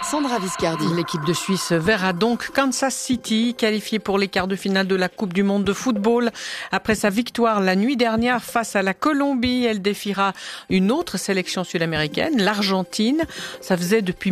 Sandra Viscardi. L'équipe de Suisse verra donc Kansas City qualifiée pour les quarts de finale de la Coupe du monde de football. Après sa victoire la nuit dernière face à la Colombie, elle défiera une autre sélection sud-américaine, l'Argentine. Ça faisait depuis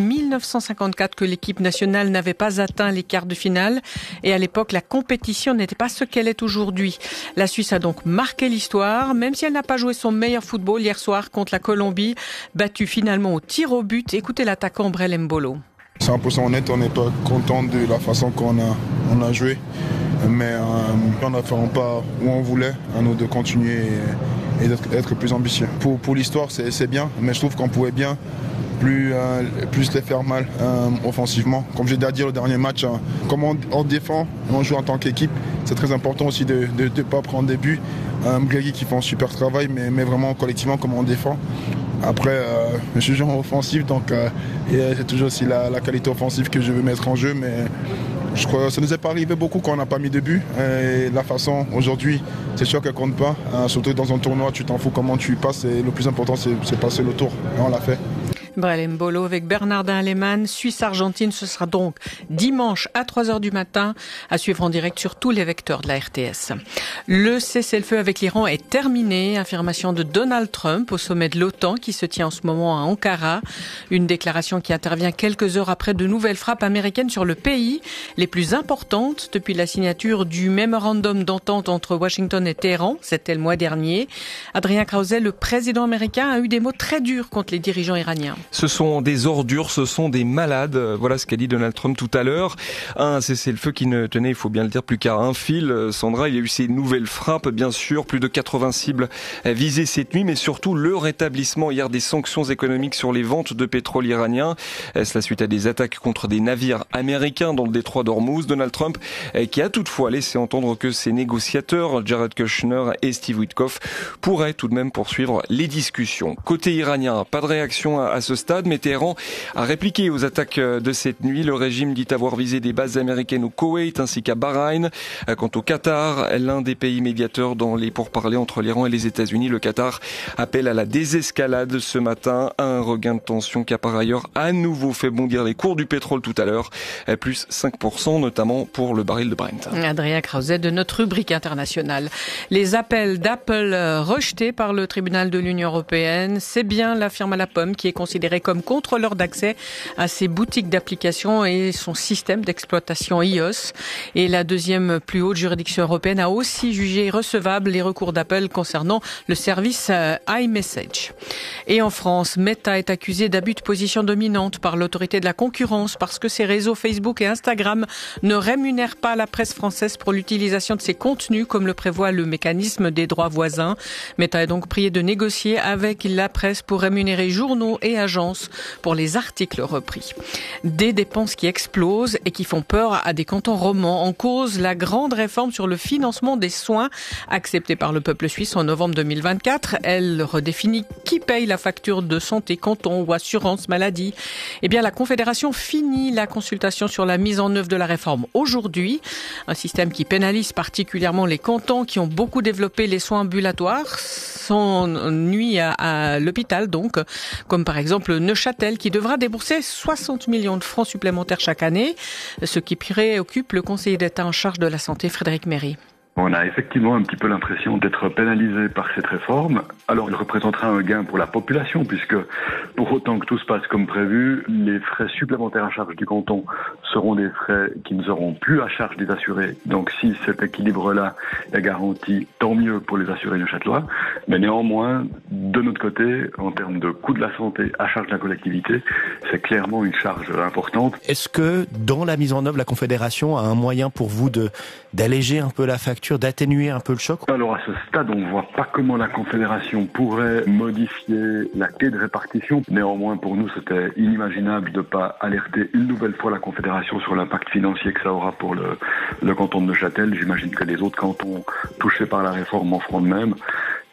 1954 que l'équipe nationale n'avait pas atteint les quarts de finale. Et à l'époque, la compétition n'était pas ce qu'elle est aujourd'hui. La Suisse a donc marqué l'histoire, même si elle n'a pas joué son meilleur football hier soir contre la Colombie, battue finalement au tir au but. Écoutez l'attaquant Brel Mbolo. 100% honnête, on n'est pas content de la façon qu'on a joué, mais on n'a fait un pas où on voulait, à nous de continuer et d'être plus ambitieux. Pour l'histoire, c'est bien, mais je trouve qu'on pouvait bien plus les faire mal offensivement. Comme j'ai déjà dit le dernier match, comme on défend, on joue en tant qu'équipe, c'est très important aussi de ne pas prendre des buts. Grégy qui fait un super travail, mais vraiment collectivement comment on défend. Après, je suis joueur offensif, donc c'est toujours aussi la qualité offensive que je veux mettre en jeu, mais je crois que ça ne nous est pas arrivé beaucoup quand on n'a pas mis de but. Et la façon aujourd'hui, c'est sûr qu'elle ne compte pas. Surtout dans un tournoi, tu t'en fous comment tu passes, et le plus important c'est passer le tour, et on l'a fait. Brel Mbolo avec Bernardin Lehmann. Suisse-Argentine, ce sera donc dimanche à 3h du matin, à suivre en direct sur tous les vecteurs de la RTS. Le cessez-le-feu avec l'Iran est terminé. Affirmation de Donald Trump au sommet de l'OTAN qui se tient en ce moment à Ankara. Une déclaration qui intervient quelques heures après de nouvelles frappes américaines sur le pays, les plus importantes depuis la signature du mémorandum d'entente entre Washington et Téhéran. C'était le mois dernier. Adrien Krause, le président américain, a eu des mots très durs contre les dirigeants iraniens. Ce sont des ordures, ce sont des malades. Voilà ce qu'a dit Donald Trump tout à l'heure. Un cessez-le-feu qui ne tenait, il faut bien le dire, plus qu'à un fil. Sandra, il y a eu ces nouvelles frappes, bien sûr. Plus de 80 cibles visées cette nuit, mais surtout le rétablissement hier des sanctions économiques sur les ventes de pétrole iranien. Cela suite à des attaques contre des navires américains dans le détroit d'Ormuz. Donald Trump qui a toutefois laissé entendre que ses négociateurs, Jared Kushner et Steve Witkoff, pourraient tout de même poursuivre les discussions. Côté iranien, pas de réaction à ce stade, mais Téhéran a répliqué aux attaques de cette nuit. Le régime dit avoir visé des bases américaines au Koweït ainsi qu'à Bahreïn. Quant au Qatar, l'un des pays médiateurs dans les pourparlers entre l'Iran et les États-Unis, le Qatar appelle à la désescalade ce matin, un regain de tension qui a par ailleurs à nouveau fait bondir les cours du pétrole tout à l'heure, plus 5% notamment pour le baril de Brent. Adrien Krause de notre rubrique internationale. Les appels d'Apple rejetés par le tribunal de l'Union européenne, c'est bien la firme à la pomme qui est considérée comme contrôleur d'accès à ses boutiques d'applications et son système d'exploitation iOS. Et la deuxième plus haute juridiction européenne a aussi jugé recevable les recours d'Apple concernant le service iMessage. Et en France, Meta est accusé d'abus de position dominante par l'autorité de la concurrence parce que ses réseaux Facebook et Instagram ne rémunèrent pas la presse française pour l'utilisation de ses contenus comme le prévoit le mécanisme des droits voisins. Meta est donc prié de négocier avec la presse pour rémunérer journaux et agences pour les articles repris. Des dépenses qui explosent et qui font peur à des cantons romans. En cause, la grande réforme sur le financement des soins acceptée par le peuple suisse en novembre 2024. Elle redéfinit qui paye la facture de santé, canton ou assurance maladie. Eh bien, la Confédération finit la consultation sur la mise en œuvre de la réforme aujourd'hui. Un système qui pénalise particulièrement les cantons qui ont beaucoup développé les soins ambulatoires, sans nuit à l'hôpital donc, comme par exemple Neuchâtel qui devra débourser 60 millions de francs supplémentaires chaque année, ce qui préoccupe le conseiller d'État en charge de la santé, Frédéric Méry. On a effectivement un petit peu l'impression d'être pénalisé par cette réforme. Alors, il représentera un gain pour la population, puisque pour autant que tout se passe comme prévu, les frais supplémentaires à charge du canton seront des frais qui ne seront plus à charge des assurés. Donc, si cet équilibre-là est garanti, tant mieux pour les assurés neuchâtelois. Mais néanmoins, de notre côté, en termes de coût de la santé à charge de la collectivité, c'est clairement une charge importante. Est-ce que, dans la mise en œuvre, la Confédération a un moyen pour vous d'alléger un peu la facture, d'atténuer un peu le choc? Alors à ce stade, on ne voit pas comment la Confédération pourrait modifier la clé de répartition. Néanmoins, pour nous, c'était inimaginable de ne pas alerter une nouvelle fois la Confédération sur l'impact financier que ça aura pour le canton de Neuchâtel. J'imagine que les autres cantons touchés par la réforme en feront de même.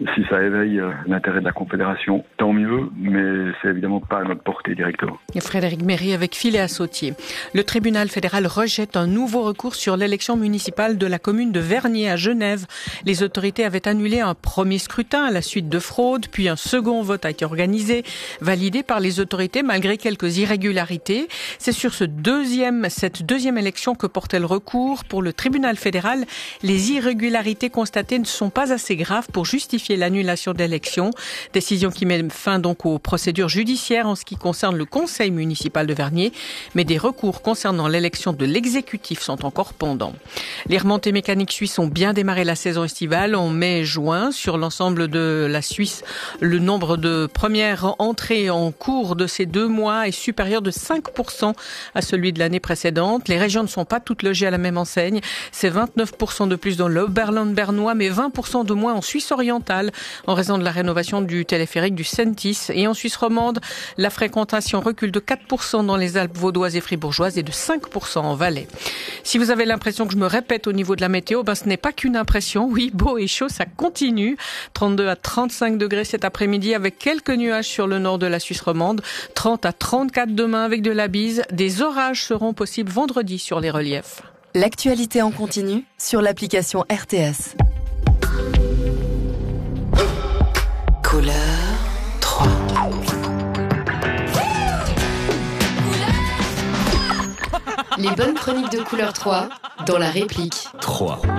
Si ça éveille l'intérêt de la Confédération, tant mieux, mais c'est évidemment pas à notre portée directement. Et Frédéric Méry avec Philéa Sautier. Le tribunal fédéral rejette un nouveau recours sur l'élection municipale de la commune de Vernier à Genève. Les autorités avaient annulé un premier scrutin à la suite de fraude, puis un second vote a été organisé, validé par les autorités malgré quelques irrégularités. C'est sur cette deuxième élection que portait le recours. Pour le tribunal fédéral, les irrégularités constatées ne sont pas assez graves pour justifier l'annulation de l'élection. Décision qui met fin donc aux procédures judiciaires en ce qui concerne le conseil municipal de Vernier. Mais des recours concernant l'élection de l'exécutif sont encore pendants. Les remontées mécaniques suisses ont bien démarré la saison estivale en mai et juin. Sur l'ensemble de la Suisse, le nombre de premières entrées en cours de ces 2 mois est supérieur de 5% à celui de l'année précédente. Les régions ne sont pas toutes logées à la même enseigne. C'est 29% de plus dans l'Oberland bernois, mais 20% de moins en Suisse orientale en raison de la rénovation du téléphérique du Sentis. Et en Suisse romande, la fréquentation recule de 4% dans les Alpes vaudoises et fribourgeoises et de 5% en Valais. Si vous avez l'impression que je me répète au niveau de la météo, ce n'est pas qu'une impression. Oui, beau et chaud, ça continue. 32 à 35 degrés cet après-midi avec quelques nuages sur le nord de la Suisse romande. 30 à 34 demain avec de la bise. Des orages seront possibles vendredi sur les reliefs. L'actualité en continu sur l'application RTS. Couleur 3. Les bonnes chroniques de Couleur 3 dans la réplique 3.